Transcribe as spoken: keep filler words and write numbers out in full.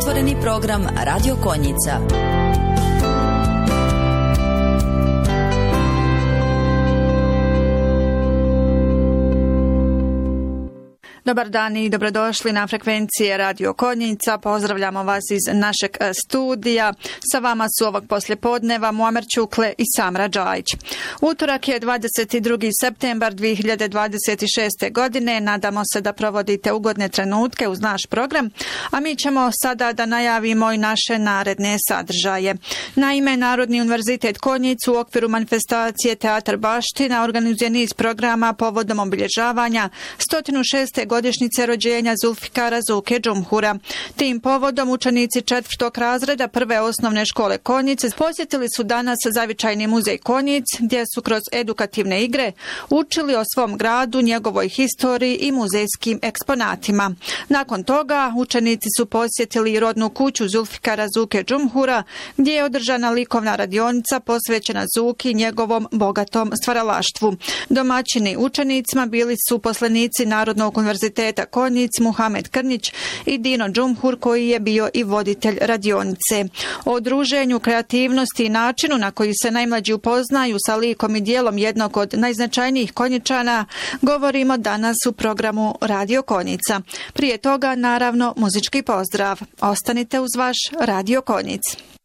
Otvoreni program Radio Konjica. Dobar dan i dobrodošli na frekvencije Radio Konjica. Pozdravljamo vas iz našeg studija. Sa vama su ovog poslijepodneva Muamer Čukle i Samra Džajić. Utorak je dvadeset drugi septembar dvije hiljade dvadeset šeste. godine. Nadamo se da provodite ugodne trenutke uz naš program, a mi ćemo sada da najavimo i naše naredne sadržaje. Naime, Narodni univerzitet Konjic u okviru manifestacije Teatar baština organizuje niz programa povodom obilježavanja sto šeste. godišnjice rođenja Zulfikara Zuke Džumhura. Tim povodom učenici četvrtog razreda prve osnovne škole Konjice posjetili su danas zavičajni muzej Konjic, gdje su kroz edukativne igre učili o svom gradu, njegovoj historiji i muzejskim eksponatima. Nakon toga učenici su posjetili rodnu kuću Zulfikara Zuke Džumhura, gdje je održana likovna radionica posvećena Zuki i njegovom bogatom stvaralaštvu. Domaćini učenicima bili su poslanici Narodnog univerziteta Konjic Muhamed Krnić i Dino Džumhur, koji je bio i voditelj radionice. O druženju, kreativnosti i načinu na koji se najmlađi upoznaju sa likom i dijelom jednog od najznačajnijih Konjičana govorimo danas u programu Radio Konjica. Prije toga, naravno, muzički pozdrav. Ostanite uz vaš Radio Konjic.